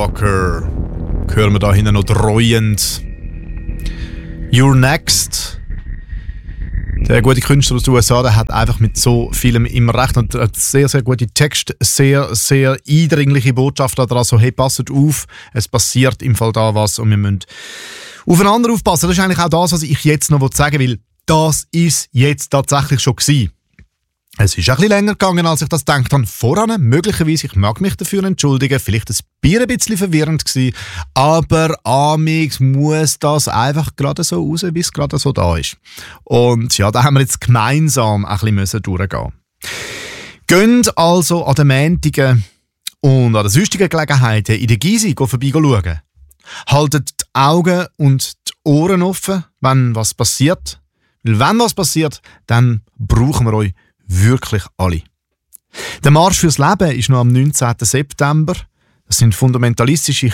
Walker. Hören wir da hinten noch dreuend. You're Next. Der gute Künstler aus den USA, der hat einfach mit so vielem immer recht und hat sehr, sehr gute Texte, sehr, sehr eindringliche Botschaften daran. So, hey, passt auf, es passiert im Fall da was und wir müssen aufeinander aufpassen. Das ist eigentlich auch das, was ich jetzt noch sagen will. Das ist jetzt tatsächlich schon gewesen. Es ist ein bisschen länger gegangen, als ich das gedacht habe. Voran, möglicherweise, ich mag mich dafür entschuldigen, vielleicht ein bisschen verwirrend gewesen, aber amix muss das einfach gerade so raus, wie es gerade so da ist. Und ja, da haben wir jetzt gemeinsam ein bisschen durchgehen. Geht also an den Montagen und an den sonstigen Gelegenheiten in der Gysi vorbeischauen. Haltet die Augen und die Ohren offen, wenn was passiert. Weil wenn was passiert, dann brauchen wir euch wirklich alle. Der Marsch fürs Leben ist noch am 19. September. Das sind fundamentalistische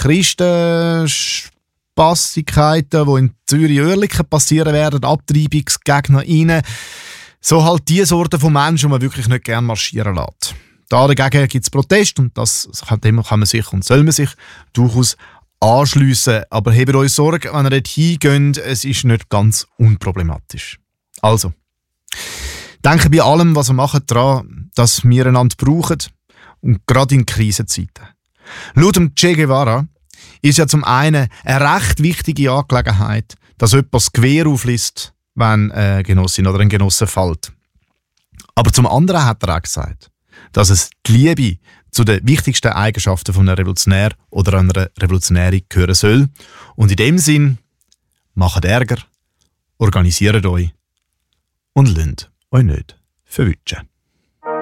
Christen-Spassigkeiten, die in Zürich-Oerlikon passieren werden, Abtreibungsgegner rein. So halt die Sorte von Menschen, die man wirklich nicht gerne marschieren lässt. Dagegen gibt es Protest und das kann man sich und soll man sich durchaus anschliessen. Aber hebt euch Sorge, wenn ihr dort hingeht, es ist nicht ganz unproblematisch. Also, denke bei allem, was wir machen, daran, dass wir einander brauchen und gerade in Krisenzeiten. Laut dem Che Guevara ist ja zum einen eine recht wichtige Angelegenheit, dass jemand das Gewehr aufliest, wenn eine Genossin oder ein Genosse fällt. Aber zum anderen hat er auch gesagt, dass es die Liebe zu den wichtigsten Eigenschaften von einem Revolutionär oder einer Revolutionärin gehören soll. Und in dem Sinn, macht Ärger, organisiert euch und lasst euch nicht verwutschen.